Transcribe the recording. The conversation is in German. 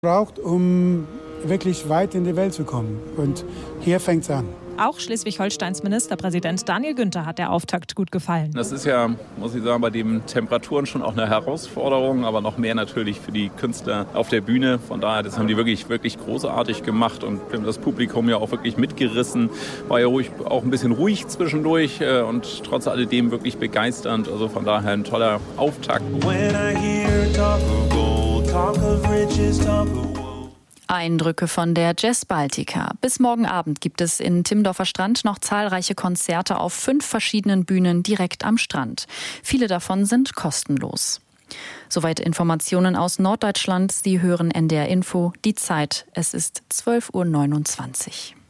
braucht, um wirklich weit in die Welt zu kommen. Und hier fängt es an. Auch Schleswig-Holsteins Ministerpräsident Daniel Günther hat der Auftakt gut gefallen. Das ist ja, muss ich sagen, bei den Temperaturen schon auch eine Herausforderung, aber noch mehr natürlich für die Künstler auf der Bühne. Von daher, das haben die wirklich, wirklich großartig gemacht und wir haben das Publikum ja auch wirklich mitgerissen. War ja ruhig, auch ein bisschen ruhig zwischendurch und trotz alledem wirklich begeisternd. Also von daher ein toller Auftakt. Eindrücke von der Jazz Baltica. Bis morgen Abend gibt es in Timmendorfer Strand noch zahlreiche Konzerte auf 5 verschiedenen Bühnen direkt am Strand. Viele davon sind kostenlos. Soweit Informationen aus Norddeutschland. Sie hören NDR Info. Die Zeit, es ist 12:29 Uhr.